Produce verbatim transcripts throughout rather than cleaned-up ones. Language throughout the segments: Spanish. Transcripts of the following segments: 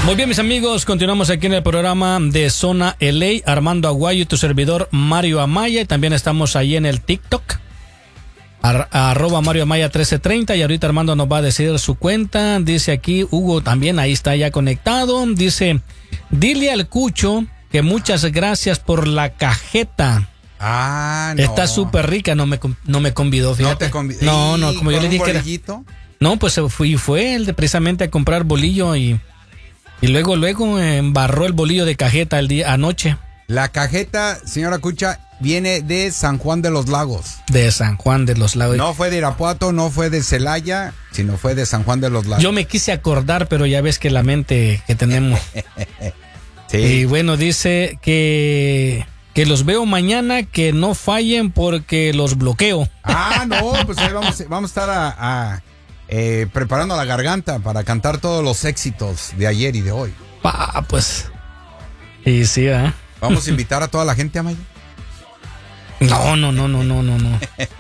Muy bien, mis amigos, continuamos aquí en el programa de Zona L A. Armando Aguayo y tu servidor Mario Amaya. Y también estamos ahí en el TikTok, ar, arroba Mario Amaya trece treinta. Y ahorita Armando nos va a decir su cuenta. Dice aquí Hugo también, ahí está ya conectado. Dice, dile al Cucho que muchas gracias por la cajeta. Ah, no. Está súper rica, no me, no me convidó, fíjate. No te convidó. No, no, como yo le dije que era... No, pues fui, fue él precisamente a comprar bolillo y... Y luego, luego embarró el bolillo de cajeta el día anoche. La cajeta, señora Cucha, viene de San Juan de los Lagos. De San Juan de los Lagos. No fue de Irapuato, no fue de Celaya, sino fue de San Juan de los Lagos. Yo me quise acordar, pero ya ves que la mente que tenemos. Sí. Y bueno, dice que, que los veo mañana, que no fallen porque los bloqueo. Ah, no, pues ahí vamos, vamos a estar a... a... Eh, preparando la garganta para cantar todos los éxitos de ayer y de hoy. Pa, pues. Y sí, ¿eh? Vamos a invitar a toda la gente, Amaya. No, no, no, no, no, no, no.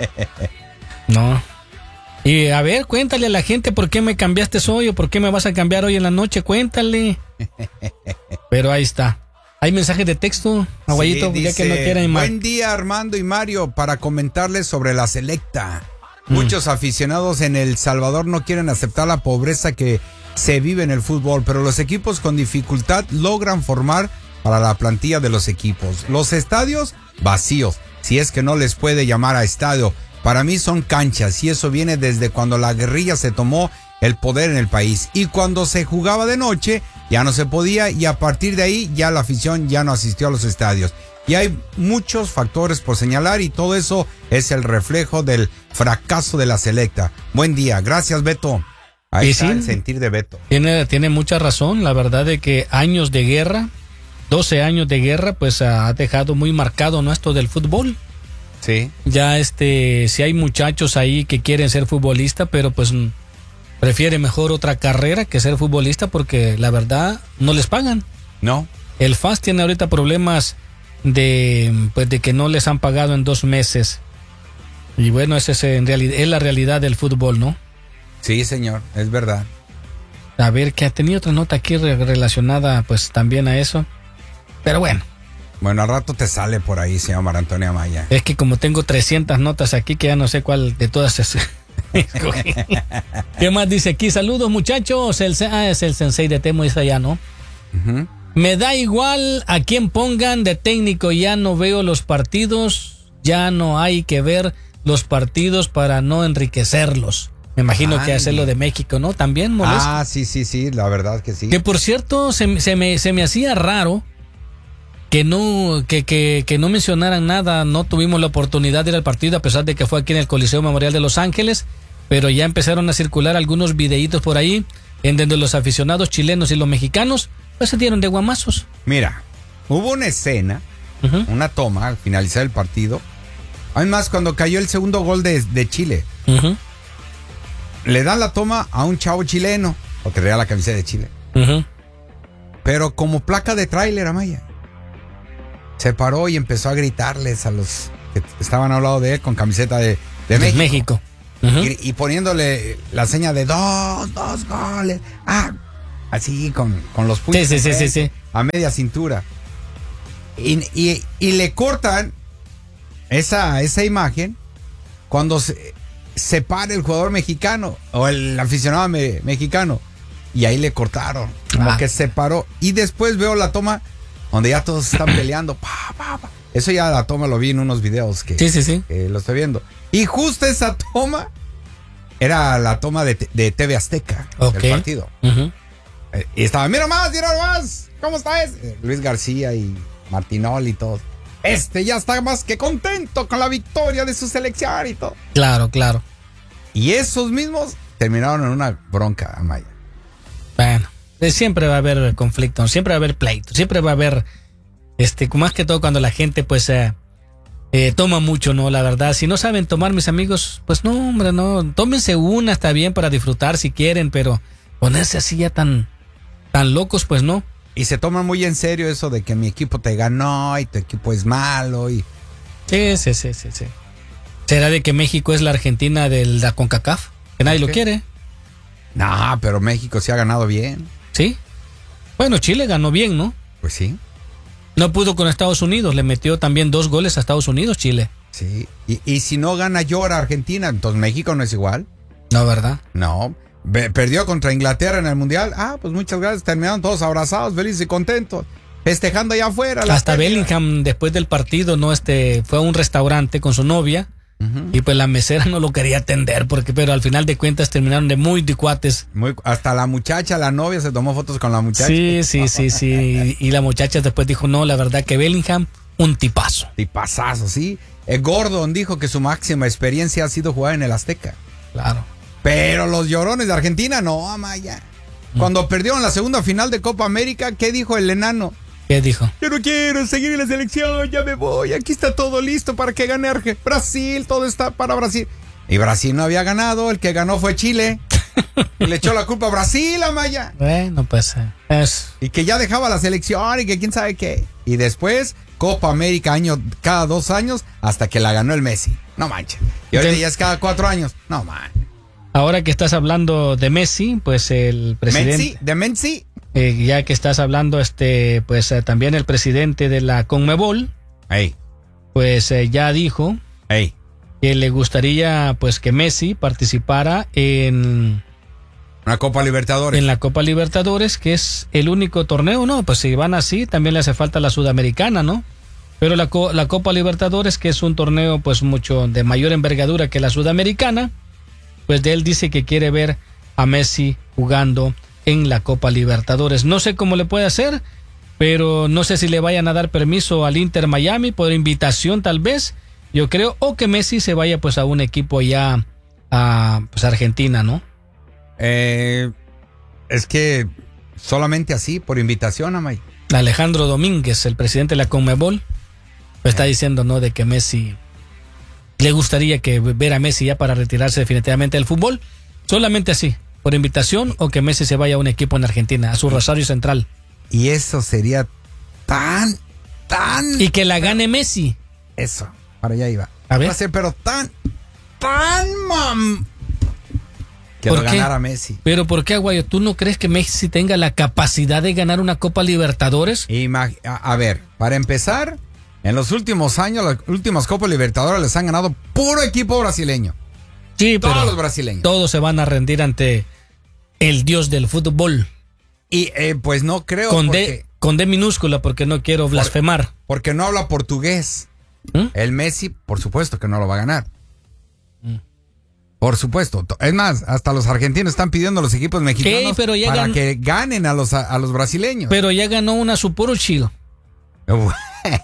No. Y a ver, cuéntale a la gente por qué me cambiaste hoy o por qué me vas a cambiar hoy en la noche. Cuéntale. Pero ahí está. Hay mensajes de texto, Aguayito, sí, ya que no quieren más. Buen día, Armando y Mario, para comentarles sobre la selecta. Muchos aficionados en El Salvador no quieren aceptar la pobreza que se vive en el fútbol, pero los equipos con dificultad logran formar para la plantilla de los equipos. Los estadios vacíos, si es que no les puede llamar a estadio. Para mí son canchas y eso viene desde cuando la guerrilla se tomó el poder en el país. Y cuando se jugaba de noche ya no se podía y a partir de ahí ya la afición ya no asistió a los estadios. Y hay muchos factores por señalar y todo eso es el reflejo del fracaso de la selecta. Buen día, gracias Beto. Ahí está sí, el sentir de Beto. Tiene, tiene mucha razón, la verdad de que años de guerra, doce años de guerra, pues ha dejado muy marcado, ¿no?, esto del fútbol. Sí. Ya este, si hay muchachos ahí que quieren ser futbolistas, pero pues prefiere mejor otra carrera que ser futbolista porque la verdad no les pagan. No. El F A S tiene ahorita problemas de pues de que no les han pagado en dos meses y bueno, ese es en realidad es la realidad del fútbol, ¿no? Sí, señor, es verdad. A ver, que ha tenido otra nota aquí relacionada pues también a eso, pero bueno. Bueno, al rato te sale por ahí, señor María Antonia Amaya. Es que como tengo trescientas notas aquí que ya no sé cuál de todas es. ¿Qué más dice aquí? Saludos muchachos, el, ah, es el sensei de Temo, es allá, ¿no? Uh-huh. Me da igual a quién pongan de técnico, ya no veo los partidos, ya no hay que ver los partidos para no enriquecerlos. Me imagino Ay. que hacerlo de México, ¿no? También molesto. Ah, sí, sí, sí, la verdad que sí. Que por cierto, se, se, me, se me hacía raro que no, que, que, que no mencionaran nada, no tuvimos la oportunidad de ir al partido a pesar de que fue aquí en el Coliseo Memorial de Los Ángeles, pero ya empezaron a circular algunos videitos por ahí en donde los aficionados chilenos y los mexicanos pues se dieron de guamazos. Mira, hubo una escena, uh-huh. una toma al finalizar el partido. Además, cuando cayó el segundo gol de, de Chile, uh-huh. le dan la toma a un chavo chileno, porque traía la camiseta de Chile. Uh-huh. Pero como placa de tráiler, Amaya, se paró y empezó a gritarles a los que estaban al lado de él con camiseta de, de México. México. Uh-huh. y, y poniéndole la seña de dos, dos goles. Ah, así con, con los puños sí, sí, sí, sí, sí. a media cintura. Y, y, y le cortan esa, esa imagen cuando se, se para el jugador mexicano o el aficionado me, mexicano. Y ahí le cortaron. Como ah. que se paró. Y después veo la toma donde ya todos están peleando. Pa, pa, pa. Eso ya la toma lo vi en unos videos que, sí, sí, sí. que lo estoy viendo. Y justo esa toma era la toma de, de T V Azteca okay. del partido. Uh-huh. Y estaba, mira más, mira más, ¿cómo está ese? Luis García y Martinol y todo. Este ya está más que contento con la victoria de su selección y todo. Claro, claro. Y esos mismos terminaron en una bronca, Amaya. Bueno, siempre va a haber conflicto, siempre va a haber pleito, siempre va a haber, este, más que todo cuando la gente pues eh, eh, toma mucho, ¿no? La verdad, si no saben tomar, mis amigos, pues no, hombre, no, tómense una, está bien para disfrutar si quieren, pero ponerse así ya tan... tan locos, pues no. Y se toman muy en serio eso de que mi equipo te ganó y tu equipo es malo y... Sí, sí, sí, sí, sí. ¿Será de que México es la Argentina de la CONCACAF? Que nadie okay. lo quiere. No, pero México sí ha ganado bien. ¿Sí? Bueno, Chile ganó bien, ¿no? Pues sí. No pudo con Estados Unidos, le metió también dos goles a Estados Unidos, Chile. Sí, y, y si no gana llora Argentina, entonces México no es igual. No, ¿verdad? No, Be- perdió contra Inglaterra en el Mundial. Ah, pues muchas gracias, terminaron todos abrazados, felices y contentos, festejando allá afuera. la Hasta pérdida. Bellingham, después del partido, no este fue a un restaurante con su novia. Uh-huh. Y pues la mesera no lo quería atender, porque pero al final de cuentas terminaron de muy de cuates. Muy, hasta la muchacha, la novia, se tomó fotos con la muchacha. Sí, sí, sí, sí. Y, y la muchacha después dijo, no, la verdad que Bellingham, un tipazo. Tipazazo, sí. Eh, Gordon dijo que su máxima experiencia ha sido jugar en el Azteca. Claro. Pero los llorones de Argentina, no, Amaya. Mm. Cuando perdieron la segunda final de Copa América, ¿qué dijo el enano? ¿Qué dijo? Yo no quiero seguir en la selección, ya me voy. Aquí está todo listo para que gane Arge- Brasil, todo está para Brasil. Y Brasil no había ganado, el que ganó fue Chile. Y le echó la culpa a Brasil, Amaya. Bueno, pues es... Y que ya dejaba la selección y que quién sabe qué. Y después, Copa América año, cada dos años, hasta que la ganó el Messi. No manches. Y ahorita ya es cada cuatro años. No man. Ahora que estás hablando de Messi, pues el presidente... Messi, de Messi. Eh, ya que estás hablando, este, pues eh, también el presidente de la CONMEBOL, hey. pues eh, ya dijo hey. que le gustaría, pues, que Messi participara en una Copa Libertadores, en la Copa Libertadores, que es el único torneo, no, pues si van así, también le hace falta la Sudamericana, ¿no? Pero la la Copa Libertadores, que es un torneo, pues, mucho de mayor envergadura que la Sudamericana, pues de él dice que quiere ver a Messi jugando en la Copa Libertadores. No sé cómo le puede hacer, pero no sé si le vayan a dar permiso al Inter Miami por invitación tal vez, yo creo, o que Messi se vaya pues a un equipo ya a pues Argentina, ¿no? Eh, es que solamente así, por invitación, Amay. Alejandro Domínguez, el presidente de la CONMEBOL, pues está diciendo, ¿no?, de que Messi le gustaría que ver a Messi ya para retirarse definitivamente del fútbol, solamente así. Por invitación o que Messi se vaya a un equipo en Argentina, a su Rosario Central. Y eso sería tan, tan... Y que la gane Messi. Eso, para allá iba. A ver. Va a ser, pero tan, tan, mam... Que lo ganara Messi. Pero ¿por qué, Aguayo? ¿Tú no crees que Messi tenga la capacidad de ganar una Copa Libertadores? Imag- a, a ver, para empezar, en los últimos años, las últimas Copas Libertadores les han ganado puro equipo brasileño. Sí, todos pero los brasileños. Todos se van a rendir ante el dios del fútbol. Y eh, pues no creo. Con, porque, D, con D minúscula, porque no quiero blasfemar. Por, porque no habla portugués. ¿Mm? El Messi, por supuesto que no lo va a ganar. ¿Mm? Por supuesto. Es más, hasta los argentinos están pidiendo a los equipos mexicanos Ey, pero ya para gan... que ganen a los, a, a los brasileños. Pero ya ganó una Sapporo Chido. Oh,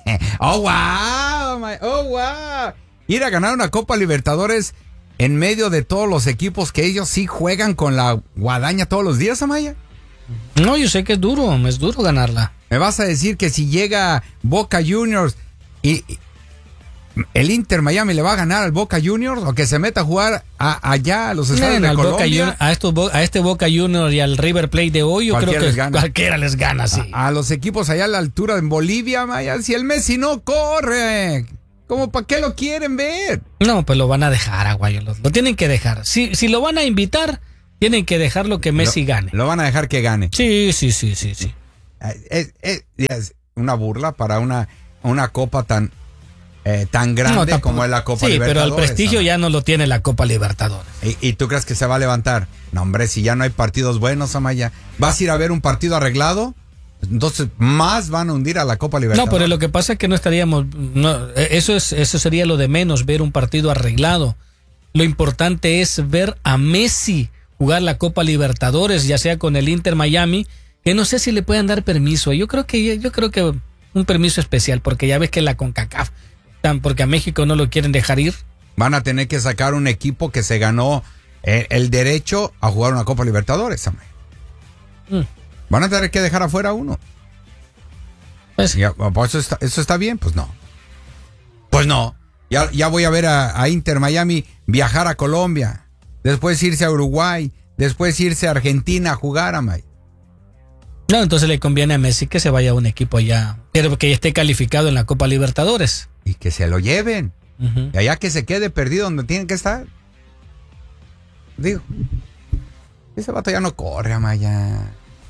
wow. My, oh, wow. Ir a ganar una Copa Libertadores en medio de todos los equipos que ellos sí juegan con la guadaña todos los días, Amaya. No, yo sé que es duro, es duro ganarla. ¿Me vas a decir que si llega Boca Juniors y, y el Inter Miami le va a ganar al Boca Juniors o que se meta a jugar a, allá a los estadios de Colombia? Boca, a, estos, a este Boca Juniors y al River Plate de hoy, yo cualquiera creo que les cualquiera les gana, sí. A, a los equipos allá a la altura en Bolivia, Amaya, si el Messi no corre... ¿Cómo para qué lo quieren ver? No, pues lo van a dejar, Aguayo. Lo, lo tienen que dejar. Si, si lo van a invitar, tienen que dejarlo que Messi lo, gane. Lo van a dejar que gane. Sí, sí, sí, sí, sí. Es, es, es una burla para una, una copa tan, eh, tan grande no, como es la Copa sí, Libertadores. Sí, pero el prestigio, ¿no?, ya no lo tiene la Copa Libertadores. ¿Y, ¿Y tú crees que se va a levantar? No, hombre, si ya no hay partidos buenos, Amaya. ¿Vas a ir a ver un partido arreglado? Entonces más van a hundir a la Copa Libertadores. No, pero lo que pasa es que no estaríamos, no, eso es, eso sería lo de menos, ver un partido arreglado. Lo importante es ver a Messi jugar la Copa Libertadores, ya sea con el Inter Miami, que no sé si le puedan dar permiso. Yo creo que, yo creo que un permiso especial, porque ya ves que la CONCACAF, porque a México no lo quieren dejar ir. Van a tener que sacar un equipo que se ganó el, el derecho a jugar una Copa Libertadores, mm. Van a tener que dejar afuera uno. Pues, ya, pues eso, está, ¿Eso está bien? Pues no. Pues no. Ya, ya voy a ver a, a Inter Miami viajar a Colombia. Después irse a Uruguay. Después irse a Argentina a jugar, Amay. No, entonces le conviene a Messi que se vaya a un equipo ya, pero que ya esté calificado en la Copa Libertadores. Y que se lo lleven. Uh-huh. Y allá que se quede perdido donde tienen que estar. Digo, ese vato ya no corre, Amaya.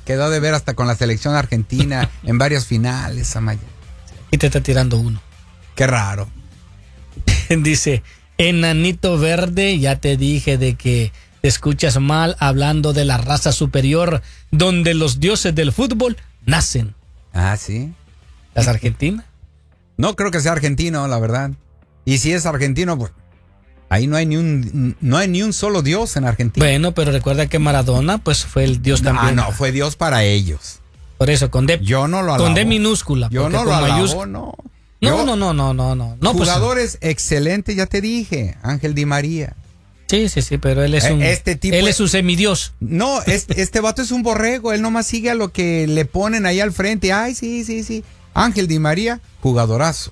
quedó de ver hasta con la selección argentina en varias finales, Amaya. Y te está tirando uno. Qué raro. Dice, enanito verde, ya te dije de que te escuchas mal hablando de la raza superior donde los dioses del fútbol nacen. Ah, ¿sí? ¿Las argentinas? No creo que sea argentino, la verdad. Y si es argentino, pues ahí no hay ni un no hay ni un solo dios en Argentina. Bueno, pero recuerda que Maradona pues fue el dios no, también. Ah, no, fue dios para ellos. Por eso, con D. Yo no lo alabo. Con D minúscula. Yo no lo alabo, no. No, Yo, no, no, no, no, no, no. Jugadores pues, excelentes, ya te dije. Ángel Di María. Sí, sí, sí, pero él es un este tipo él es un semidios. No, este, este vato es un borrego, él nomás sigue a lo que le ponen ahí al frente. Ay, sí, sí, sí. Ángel Di María, jugadorazo.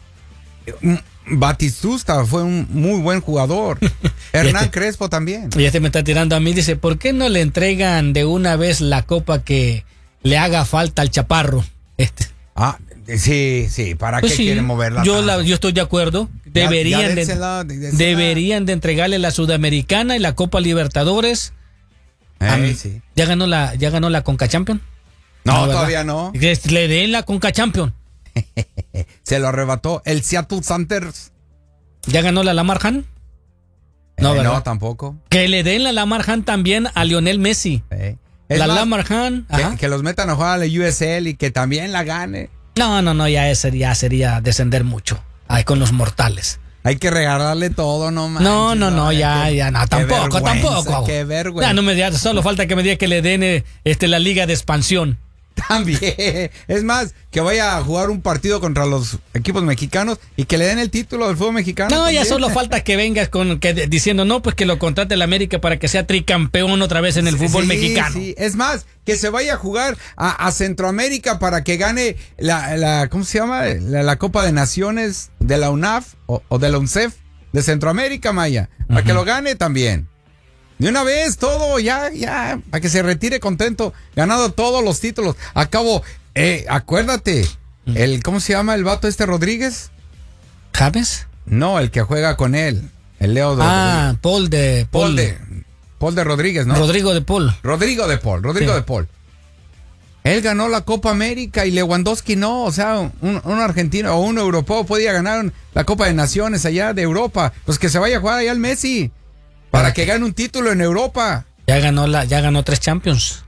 Batistuta fue un muy buen jugador. Hernán este, Crespo también. Y este me está tirando a mí, dice, ¿por qué no le entregan de una vez la copa que le haga falta al Chaparro? Este. Ah, sí, sí, ¿para pues qué sí, quieren moverla? Yo, la, yo estoy de acuerdo. Deberían, ya, ya de, désela, désela. deberían de entregarle la Sudamericana y la Copa Libertadores. Hey, sí. ¿Ya ganó la, ya ganó la Conca Champion? No, no todavía no. Le den la Conca Champion. Se lo arrebató el Seattle Sanders. ¿Ya ganó la Lamar Hunt? No, eh, no, tampoco. Que le den la Lamar Hunt también a Lionel Messi. Eh. La más, Lamar Hunt. Que, que los metan a jugar a la U S L y que también la gane. No, no, no, ya sería, sería descender mucho. Ay, con los mortales. Hay que regalarle todo, no manches. No, no, no, ya, qué, ya, no, tampoco, tampoco. Qué vergüenza. Ya no me digas, solo falta que me diga que le den este, la liga de expansión. También. Es más, que vaya a jugar un partido contra los equipos mexicanos y que le den el título del fútbol mexicano. No, también. ya solo falta que vengas con que diciendo no, pues que lo contrate el América para que sea tricampeón otra vez en el fútbol sí, mexicano. Sí. Es más, que se vaya a jugar a, a Centroamérica para que gane la, la ¿cómo se llama? La, la Copa de Naciones de la U N A F o, o de la UNCEF de Centroamérica, Maya. Para uh-huh. que lo gane también. De una vez, todo, ya, ya, para que se retire contento, ganado todos los títulos. Acabo, eh, acuérdate, el, ¿cómo se llama el vato este Rodríguez? ¿James? No, el que juega con él, el Leo de Ah, de, Paul de Paul. Paul de Paul de Rodríguez, ¿no? Rodrigo de Paul. Rodrigo de Paul, Rodrigo sí. de Paul. Él ganó la Copa América y Lewandowski no, o sea, un, un argentino o un europeo podía ganar la Copa de Naciones allá de Europa, pues que se vaya a jugar allá al Messi. Para que gane un título en Europa. Ya ganó la, ya ganó tres Champions.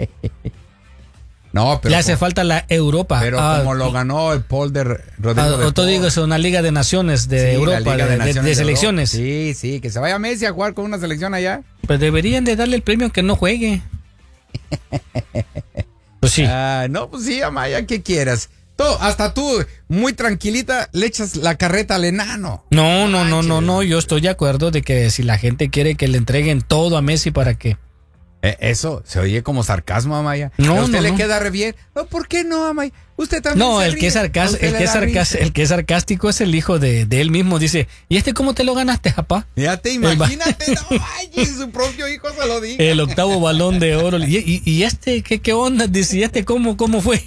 No, pero le hace como, falta la Europa. Pero ah, como lo ganó el Paul de Rodrigo. Ah, te digo, es una liga de naciones de sí, Europa, de, de, de, de, de selecciones. Europa. Sí, sí, que se vaya Messi a jugar con una selección allá. Pues deberían de darle el premio aunque no juegue. Pues sí. Ah, no, pues sí, Amaya, ¿qué quieras? Todo, hasta tú, muy tranquilita, le echas la carreta al enano. No, no, no, no, no, yo estoy de acuerdo de que si la gente quiere que le entreguen todo a Messi, ¿para qué? Eh, eso se oye como sarcasmo, Amaya. No, a usted no, le no. queda re bien. No, ¿por qué no, Amaya? Usted también No, se el ríe. que, es sarcas, el, que es sarcas, el que es sarcástico es el hijo de, de él mismo. Dice, ¿y este cómo te lo ganaste, papá? Ya te imagínate, no, ay, su propio hijo se lo dijo. El octavo balón de oro. ¿Y, y, y este qué, qué onda? Dice, ¿y este cómo, cómo fue?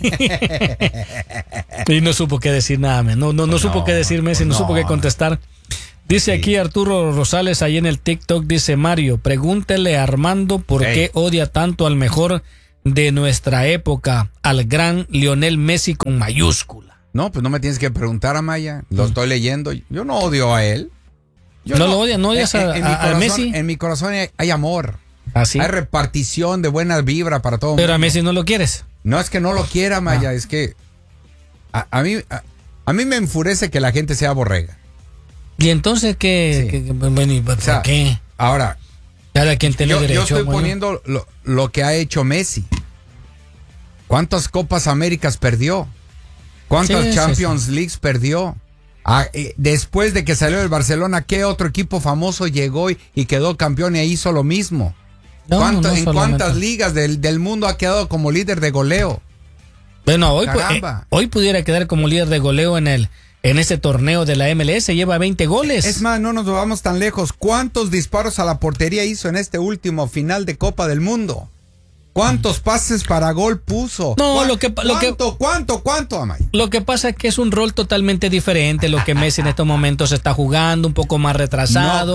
Y no supo qué decir nada, no, no, no, no supo qué decir Messi, no, no supo qué contestar. Dice sí. aquí Arturo Rosales, ahí en el TikTok, dice Mario, pregúntele a Armando por hey. qué odia tanto al mejor de nuestra época, al gran Lionel Messi con mayúscula. No, pues no me tienes que preguntar, Amaya, lo estoy leyendo. Yo no odio a él. Yo no, no lo odias, no odias a, en, en a, corazón, a Messi. En mi corazón hay, hay amor. ¿Ah, sí? Hay repartición de buena vibra para todo. Pero mundo. A Messi no lo quieres. No es que no lo quiera, Amaya, ah. es que a, a mí a, a mí me enfurece que la gente sea borrega. ¿Y entonces qué? Sí. ¿Qué, bueno, ¿por o sea, qué? Ahora, cada quien tiene yo, derecho. Yo estoy bueno. poniendo lo, lo que ha hecho Messi. ¿Cuántas Copas Américas perdió? ¿Cuántas sí, Champions sí, sí. Leagues perdió? Ah, eh, después de que salió del Barcelona, ¿qué otro equipo famoso llegó y, y quedó campeón e hizo lo mismo? No, ¿Cuánto, no ¿En solamente. cuántas ligas del, del mundo ha quedado como líder de goleo? Bueno, hoy, eh, hoy pudiera quedar como líder de goleo en el en ese torneo de la M L S, lleva veinte goles. Es más, no nos vamos tan lejos. ¿Cuántos disparos a la portería hizo en este último final de Copa del Mundo? ¿Cuántos pases para gol puso? No, lo que lo ¿Cuánto, que cuánto, cuánto, Amaya? Lo que pasa es que es un rol totalmente diferente lo que Messi en estos momentos está jugando, un poco más retrasado, no.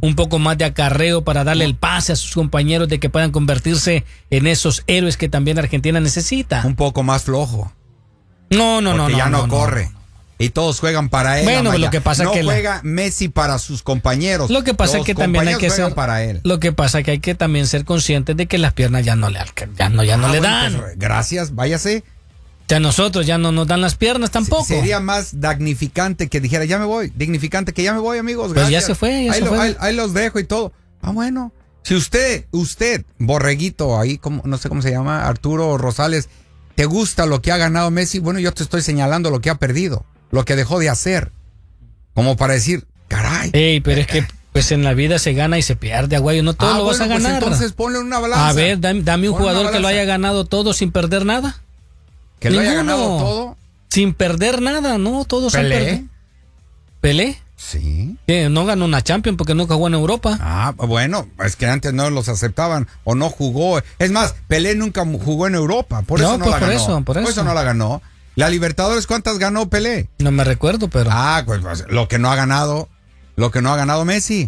un poco más de acarreo para darle el pase a sus compañeros de que puedan convertirse en esos héroes que también Argentina necesita. Un poco más flojo. No, no, no, porque no. ya no, no corre. No, no. Y todos juegan para él. Bueno, lo que pasa no que juega la... Messi para sus compañeros. Lo que pasa es que también hay que ser para él. Lo que pasa es que hay que también ser conscientes de que las piernas ya no le ya no ya no ah, le bueno, dan. Pues, gracias, váyase. Ya nosotros ya no nos dan las piernas tampoco. Sería más dignificante que dijera, ya me voy, dignificante que ya me voy, amigos. Pues gracias. ya se fue, ya ahí se lo, fue. Ahí, ahí los dejo y todo. Ah, bueno. Si usted, usted, borreguito, ahí, como, no sé cómo se llama, Arturo Rosales, ¿te gusta lo que ha ganado Messi? Bueno, yo te estoy señalando lo que ha perdido, lo que dejó de hacer. Como para decir, caray. Ey, pero es que pues en la vida se gana y se pierde, Aguayo, no todo ah, lo bueno, vas a pues ganar. entonces ponle una balanza. A ver, dame, dame un Ponle jugador que lo haya ganado todo sin perder nada. Que lo Ninguno. haya ganado todo. Sin perder nada, no, todos Pelé. han perdido. ¿Pelé? Sí. Que no ganó una Champions porque nunca jugó en Europa. Ah, bueno, es que antes no los aceptaban o no jugó. Es más, Pelé nunca jugó en Europa, por No, eso no pues la por ganó. eso, por Por eso. eso no la ganó. La Libertadores, ¿cuántas ganó Pelé? No me recuerdo, pero... Ah, pues, pues lo que no ha ganado, lo que no ha ganado Messi.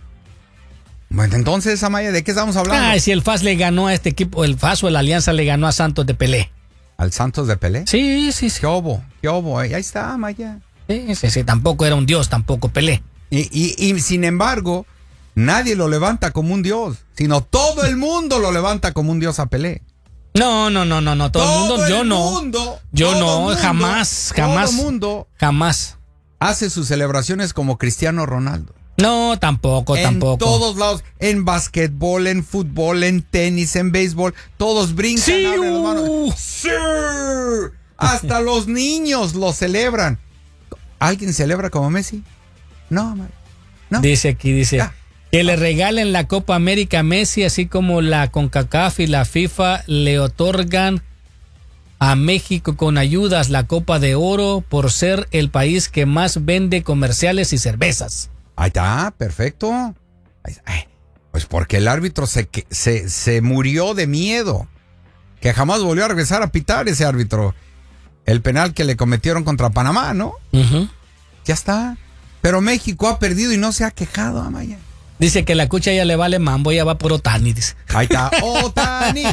Bueno, entonces, Amaya, ¿de qué estamos hablando? Ay, si el F A S le ganó a este equipo, el F A S o la Alianza le ganó a Santos de Pelé. ¿Al Santos de Pelé? Sí, sí, sí. ¿Qué obo? ¿Qué obo? Ahí está, Amaya. Sí, sí, sí, tampoco era un dios, tampoco Pelé. Y, y, y sin embargo, nadie lo levanta como un dios, sino todo el mundo lo levanta como un dios a Pelé. No, no, no, no, no, todo, todo el mundo, yo el no. Mundo, yo no, mundo, jamás, jamás. Todo el mundo jamás hace sus celebraciones como Cristiano Ronaldo. No, tampoco, en tampoco. En todos lados, en básquetbol, en fútbol, en tenis, en béisbol, todos brincan. Sí, abren las manos. uh. Sí. Hasta los niños lo celebran. ¿Alguien celebra como Messi? No, no. Dice aquí, dice, ya. que le regalen la Copa América a Messi, así como la CONCACAF y la FIFA le otorgan a México con ayudas la Copa de Oro por ser el país que más vende comerciales y cervezas. Ahí está, perfecto. Pues porque el árbitro se, se, se murió de miedo. Que jamás volvió a regresar a pitar ese árbitro. El penal que le cometieron contra Panamá, ¿no? Uh-huh. Ya está. Pero México ha perdido y no se ha quejado, Amaya. Dice que la cucha ya le vale mambo, ya va por Otani, dice. Ahí está, Otani.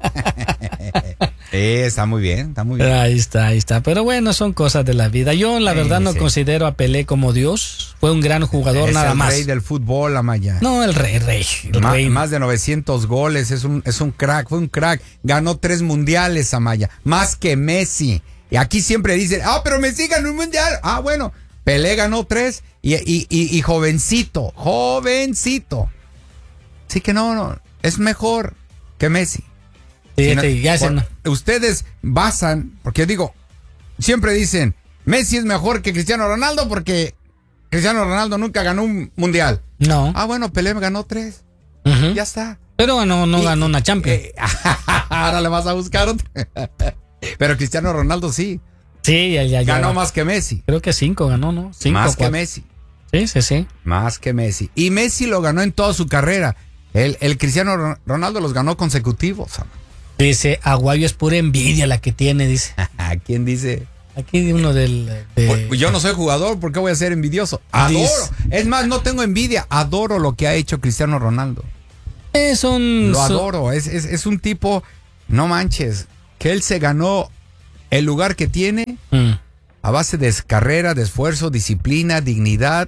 Sí, está muy bien, está muy bien. Ahí está, ahí está. Pero bueno, son cosas de la vida. Yo la sí, verdad no sí. considero a Pelé como Dios. Fue un gran jugador es nada el más. El rey del fútbol, Amaya. No, el rey, rey. El más, rey. más de novecientos goles, es un, es un crack, fue un crack. Ganó tres mundiales, Amaya. Más que Messi. Y aquí siempre dicen, ah, pero Messi ganó un mundial. Ah, bueno, Pelé ganó tres y, y, y, y jovencito, jovencito. Sí que no, no, es mejor que Messi. Sí, si no, sí, ya se no. Ustedes basan, porque digo, siempre dicen, Messi es mejor que Cristiano Ronaldo porque Cristiano Ronaldo nunca ganó un mundial. No. Ah, bueno, Pelé ganó tres. Uh-huh. Ya está. Pero no, no y, ganó una Champions. Eh, ahora le vas a buscar otra. Pero Cristiano Ronaldo sí. Sí, ya, ya, ya. Ganó más que Messi. Creo que cinco ganó, ¿no? Cinco, más cuatro. que Messi. Sí, sí, sí. Más que Messi. Y Messi lo ganó en toda su carrera. El, el Cristiano Ronaldo los ganó consecutivos. Dice, Aguayo es pura envidia la que tiene, dice. ¿Quién dice? Aquí uno del... De... Pues yo no soy jugador, ¿por qué voy a ser envidioso? Adoro. Dice... Es más, no tengo envidia. Adoro lo que ha hecho Cristiano Ronaldo. Es un... Lo adoro. Es, es, es un tipo, no manches, que él se ganó el lugar que tiene mm. a base de carrera, de esfuerzo, disciplina, dignidad.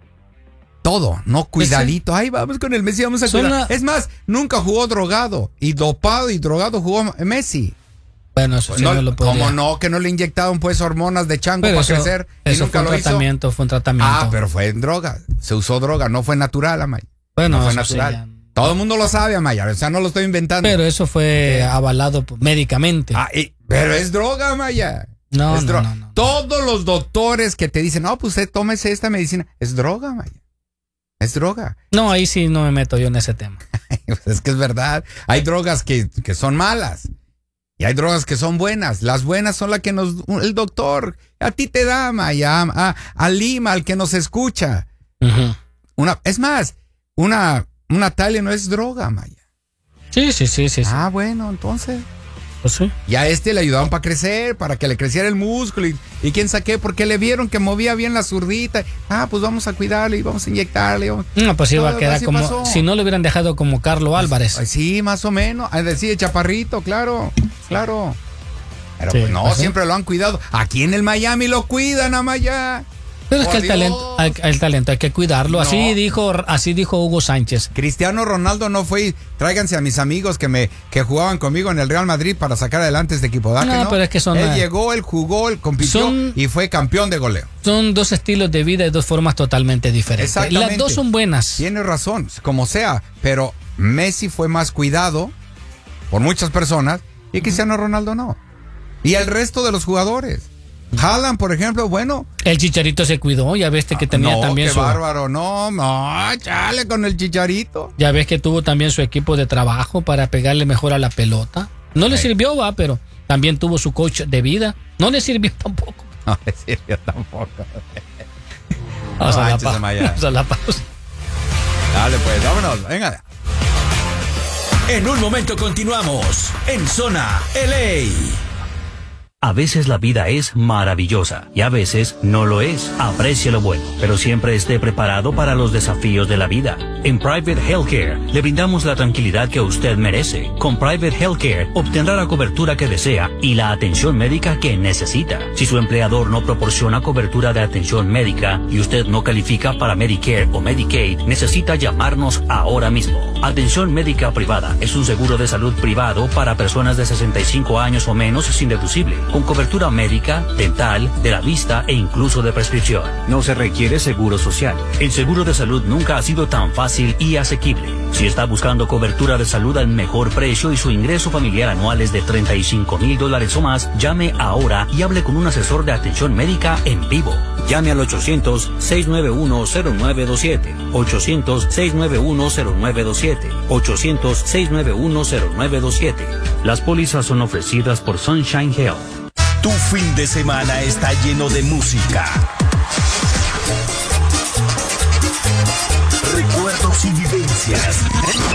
Todo, no cuidadito. Ay, vamos con el Messi, vamos a cuidar. Una... Es más, nunca jugó drogado. Y dopado y drogado jugó Messi. Bueno, eso sí no, no lo podría. ¿Cómo no? Que no le inyectaron pues hormonas de chango para eso, crecer. Eso y nunca fue un lo tratamiento, hizo. fue un tratamiento. Ah, pero fue en droga. Se usó droga, no fue natural, Amaya. Bueno, no fue eso natural. Sí, ya... Todo el mundo lo sabe, Amaya. O sea, no lo estoy inventando. Pero eso fue ¿Qué? avalado médicamente. Ah, y, pero es droga, Amaya. No, es no, dro- no, no. Todos los doctores que te dicen, no, pues usted tómese esta medicina. Es droga, Amaya. Es droga. No, ahí sí no me meto yo en ese tema. Es que es verdad. Hay drogas que, que son malas. Y hay drogas que son buenas. Las buenas son las que nos... El doctor a ti te da, Maya. A, a, a Lima, al que nos escucha. Uh-huh. Una, es más, una, una Talia no es droga, Maya. Sí, sí, sí, sí. Ah, bueno, entonces... Pues sí. Y a este le ayudaban para crecer, para que le creciera el músculo. Y, y quién sabe qué, porque le vieron que movía bien la zurdita. Ah, pues vamos a cuidarle y vamos a inyectarle. Vamos. No, pues iba No, a quedar así como. pasó. Si no lo hubieran dejado como Carlo Álvarez. Ay, sí, más o menos. Es decir, chaparrito, claro, claro. Pero Sí, pues no, pues sí. siempre lo han cuidado. Aquí en el Miami lo cuidan, Amaya. Pero es Por que el Dios. talento, el, el talento hay que cuidarlo. Así No. dijo, así dijo Hugo Sánchez. Cristiano Ronaldo no fue. Tráiganse a mis amigos que me que jugaban conmigo en el Real Madrid para sacar adelante este equipo. ¿Da No, que no? pero es que son, Él eh, llegó, él jugó, él compitió son- y fue campeón de goleo. Son dos estilos de vida y dos formas totalmente diferentes. Exactamente. Las dos son buenas. Tienes razón, como sea, pero Messi fue más cuidado por muchas personas y Cristiano Ronaldo no. Y el resto de los jugadores. Haaland, por ejemplo, bueno. El Chicharito se cuidó, ya ves que tenía no, también qué su. bárbaro, no, no, chale con el Chicharito. Ya ves que tuvo también su equipo de trabajo para pegarle mejor a la pelota. No le Sí. sirvió, va, pero también tuvo su coach de vida. No le sirvió tampoco. No le sirvió tampoco. Vamos, No, a, la manches, pa- Amaya. vamos a la pausa. Dale pues, vámonos, venga. En un momento continuamos en Zona L A. A veces la vida es maravillosa y a veces no lo es. Aprecie lo bueno, pero siempre esté preparado para los desafíos de la vida. En Private Healthcare le brindamos la tranquilidad que usted merece. Con Private Healthcare obtendrá la cobertura que desea y la atención médica que necesita. Si su empleador no proporciona cobertura de atención médica y usted no califica para Medicare o Medicaid, necesita llamarnos ahora mismo. Atención médica privada es un seguro de salud privado para personas de sesenta y cinco años o menos sin deducible, con cobertura médica, dental, de la vista e incluso de prescripción. No se requiere seguro social. El seguro de salud nunca ha sido tan fácil y asequible. Si está buscando cobertura de salud al mejor precio y su ingreso familiar anual es de treinta y cinco mil dólares o más, llame ahora y hable con un asesor de atención médica en vivo. Llame al ochocientos, seiscientos noventa y uno, cero nueve dos siete, ochocientos, seiscientos noventa y uno, cero nueve dos siete, ochocientos, seiscientos noventa y uno, cero nueve dos siete. Las pólizas son ofrecidas por Sunshine Health. Tu fin de semana está lleno de música,